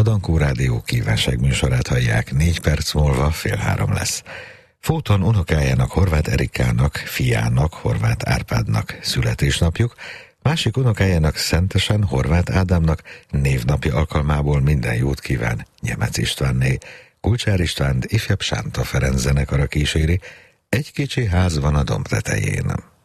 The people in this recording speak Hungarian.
Dankó Rádió kívánságműsorát hallják, 4 perc múlva 2:30 lesz. Fóton unokájának, Horváth Erikának, fiának, Horváth Árpádnak születésnapjuk, másik unokájának, Szentesen Horváth Ádámnak névnapi alkalmából minden jót kíván Nyemec Istvánné. Kulcsár Istvánt ifjabb Sánta Ferenc zenekara kíséri, Egy kicsi ház van a domb tetején.